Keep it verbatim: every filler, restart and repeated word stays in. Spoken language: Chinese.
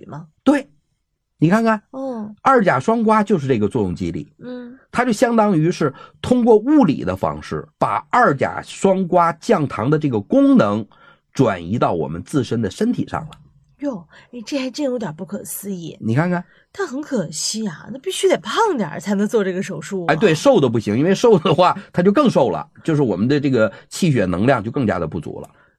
吗？ 对，你看看， 哦， 二甲双胍就是这个作用机理， 嗯， 它就相当于是通过物理的方式，把二甲双胍降糖的这个功能转移到我们自身的身体上了。 哟，哎，这还真有点不可思议。 你看看， 但很可惜啊，那必须得胖点儿才能做这个手术啊。 哎，对，瘦的不行，因为瘦的话它就更瘦了，就是我们的这个气血能量就更加的不足了。